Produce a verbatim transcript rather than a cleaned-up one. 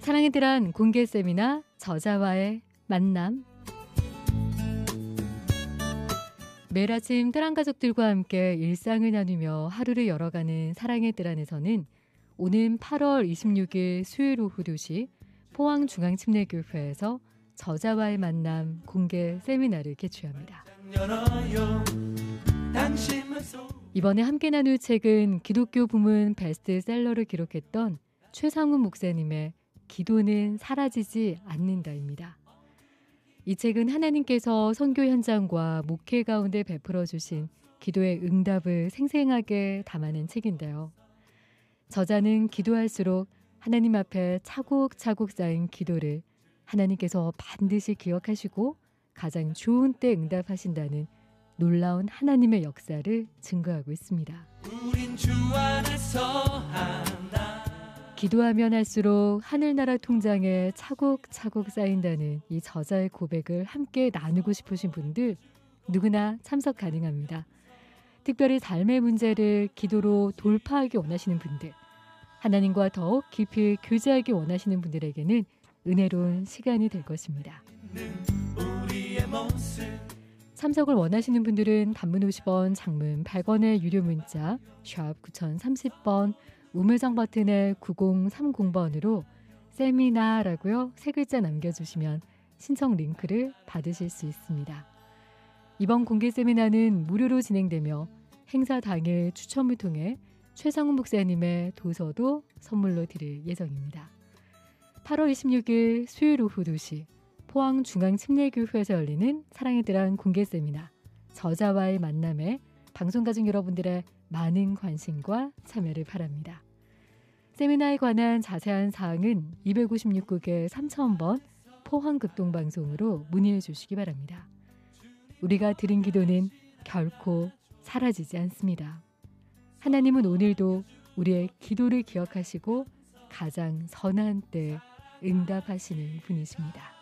사랑의 드란 공개 세미나 저자와의 만남. 매일 아침 드란 가족들과 함께 일상을 나누며 하루를 열어가는 사랑의 드란에서는 오는 팔월 이십육일 수요일 오후 두 시 포항중앙침례교회에서 저자와의 만남 공개 세미나를 개최합니다. 이번에 함께 나눌 책은 기독교 부문 베스트셀러를 기록했던 최상훈 목사님의 기도는 사라지지 않는다입니다. 이 책은 하나님께서 선교 현장과 목회 가운데 베풀어 주신 기도의 응답을 생생하게 담아낸 책인데요. 저자는 기도할수록 하나님 앞에 차곡차곡 쌓인 기도를 하나님께서 반드시 기억하시고 가장 좋은 때 응답하신다는 놀라운 하나님의 역사를 증거하고 있습니다. 우린 주 안에서 한다. 기도하면 할수록 하늘나라 통장에 차곡차곡 쌓인다는 이 저자의 고백을 함께 나누고 싶으신 분들 누구나 참석 가능합니다. 특별히 삶의 문제를 기도로 돌파하기 원하시는 분들, 하나님과 더욱 깊이 교제하기 원하시는 분들에게는 은혜로운 시간이 될 것입니다. 참석을 원하시는 분들은 단문 오십 원, 장문 백 원의 유료 문자 샵 구공삼공 번 우물정 버튼의 구공삼공 번으로 세미나라고요 세 글자 남겨주시면 신청 링크를 받으실 수 있습니다. 이번 공개 세미나는 무료로 진행되며 행사 당일 추첨을 통해 최상훈 목사님의 도서도 선물로 드릴 예정입니다. 팔월 이십육일 수요일 오후 두 시 포항중앙침례교회에서 열리는 사랑의 드란 공개 세미나 저자와의 만남에 방송가족 여러분들의 많은 관심과 참여를 바랍니다. 세미나에 관한 자세한 사항은 이백오십육 국에 삼천 번 포항극동방송으로 문의해 주시기 바랍니다. 우리가 드린 기도는 결코 사라지지 않습니다. 하나님은 오늘도 우리의 기도를 기억하시고 가장 선한 때 응답하시는 분이십니다.